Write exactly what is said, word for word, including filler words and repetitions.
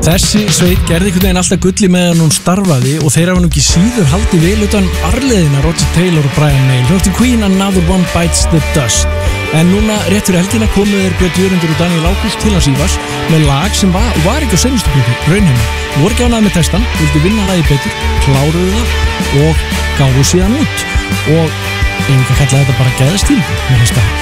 Þessi sveit gerði einhvern veginn alltaf gulli meðan hún starfaði og þeir hafa nú ekki síður haldið vel utan arfleðina Roger Taylor og Brian May. Hljófti Queen Another One Bites the Dust. En núna rétt fyrir helgina komuð þeir Björn Jörundur og Daniel Ágúst til hans Ívars með lag sem var, var ekki á seinustu plötu, Raunheimur. Voru ekki ánægðir með textan, vildu vinna lagið betur, kláruðu það og gáfu síðan út. Og einhver kallaði þetta bara gæðastíl með þess að